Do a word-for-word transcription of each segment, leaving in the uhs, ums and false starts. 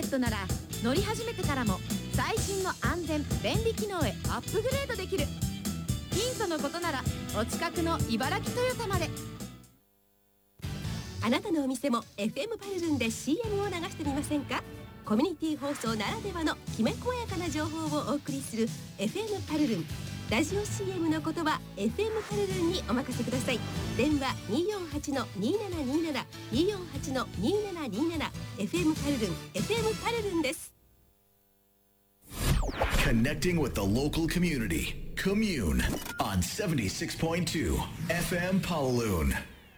ットなら乗り始めてからも最新の安全便利機能へアップグレードできる。ピンソのことならお近くの茨城トヨタまで。 あなたのお店も エフエム パルルンで シーエム を流してみませんか。コミュニティ放送ならではのきめ細やかな情報をお送りする エフエム パルルン。ラジオ シーエム の言葉 エフエム パルルンにお任せください。電話 にーよんはちのにーななにーなな にーよんはちのにーななにーなな エフエム パルルン エフエム パルルンです。 Connecting with the local community. Commune on seventy-six point two エフエム Pawaloon。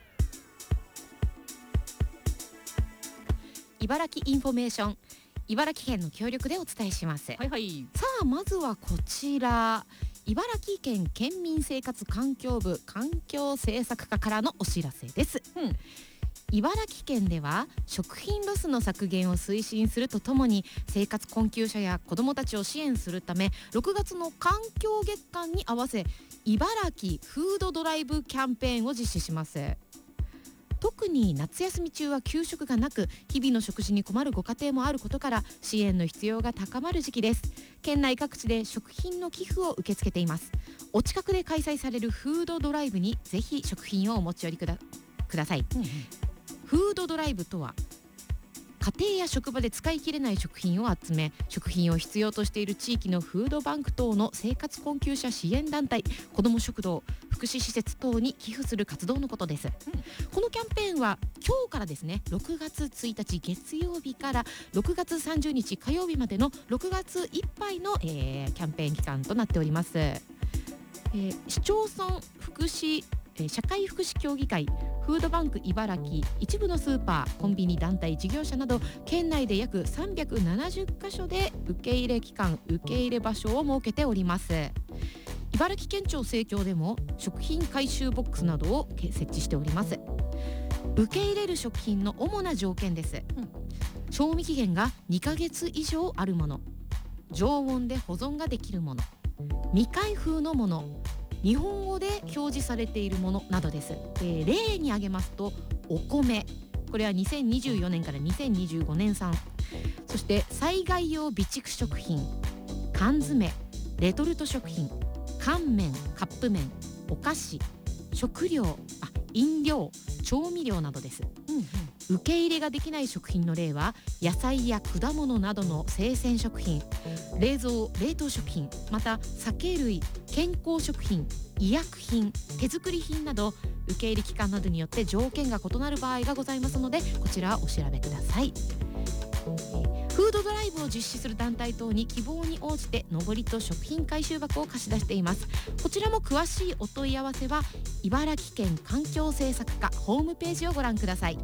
茨城インフォメーション、茨城県の協力でお伝えします。 はいはい。 さあまずはこちら、茨城県県民生活環境部環境政策課からのお知らせです、うん、茨城県では食品ロスの削減を推進するとともに生活困窮者や子どもたちを支援するためろくがつの環境月間に合わせ茨城フードドライブキャンペーンを実施します。特に夏休み中は給食がなく日々の食事に困るご家庭もあることから支援の必要が高まる時期です。県内各地で食品の寄付を受け付けています。お近くで開催されるフードドライブにぜひ食品をお持ち寄りくだ、ください、うんうん、フードドライブとは家庭や職場で使い切れない食品を集め食品を必要としている地域のフードバンク等の生活困窮者支援団体、子ども食堂、福祉施設等に寄付する活動のことです、うん、このキャンペーンは今日からですねろくがつついたち月曜日からろくがつさんじゅうにち火曜日までのろくがついっぱいの、えー、キャンペーン期間となっております、えー、市町村福祉社会福祉協議会、フードバンク茨城、一部のスーパー、コンビニ団体、事業者など県内で約さんびゃくななじゅっかしょで受け入れ期間、受け入れ場所を設けております。茨城県庁生協でも食品回収ボックスなどを設置しております。受け入れる食品の主な条件です、うん、賞味期限がにかげつ以上あるもの、常温で保存ができるもの、未開封のもの、日本語で表示されているものなどです、えー、例に挙げますとお米、これはにせんにじゅうよねんからにせんにじゅうごねん産、そして災害用備蓄食品、缶詰、レトルト食品、乾麺、カップ麺、お菓子、食料、あ、飲料、調味料などです、うんうん、受け入れができない食品の例は野菜や果物などの生鮮食品、冷蔵・冷凍食品、また酒類、健康食品、医薬品、手作り品など受け入れ期間などによって条件が異なる場合がございますのでこちらはお調べください。フードドライブを実施する団体等に希望に応じてのぼりと食品回収箱を貸し出しています。こちらも詳しいお問い合わせは茨城県環境政策課ホームページをご覧ください。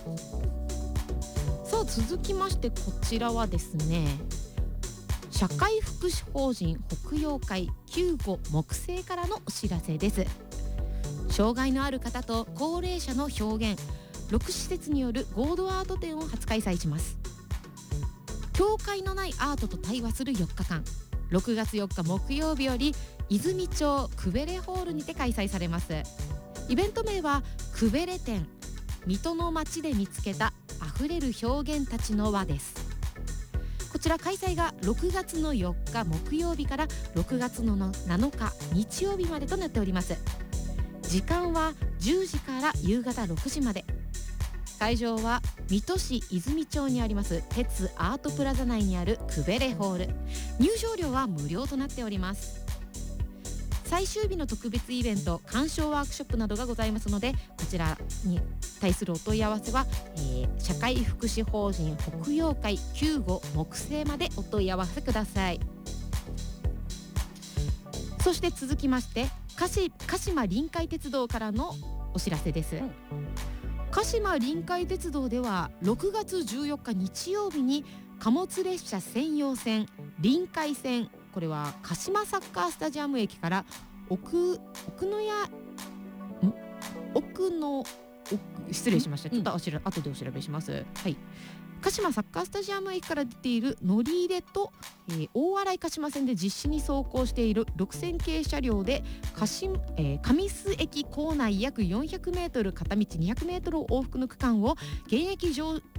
さあ続きましてこちらはですね、社会福祉法人北陽会きゅうご木星からのお知らせです。障害のある方と高齢者の表現、ろく施設による合同アート展を初開催します。境界のないアートと対話するよっかかん、ろくがつよっか木曜日より泉町クベレホールにて開催されます。イベント名はクベレ展、水戸の街で見つけたあふれる表現たちの輪です。こちら開催がろくがつのよっか木曜日からろくがつのなのか日曜日までとなっております。時間はじゅうじから夕方ろくじまで。会場は水戸市泉町にあります鉄アートプラザ内にあるクベレホール。入場料は無料となっております。最終日の特別イベント、鑑賞ワークショップなどがございますのでこちらに対するお問い合わせは、えー、社会福祉法人北陽会きゅうご木星までお問い合わせください。そして続きまして鹿島臨海鉄道からのお知らせです、うん、鹿島臨海鉄道ではろくがつじゅうよっか日曜日に貨物列車専用線臨海線、これは鹿島サッカースタジアム駅から奥奥のや奥の失礼しました。ちょっとおしら、後でお調べします。はい。鹿島サッカースタジアム駅から出ている乗り入れと、えー、大洗鹿島線で実施に走行しているろくせんけい車両で鹿島、えー、神栖駅構内約よんひゃくメートル片道にひゃくメートル往復の区間を現役乗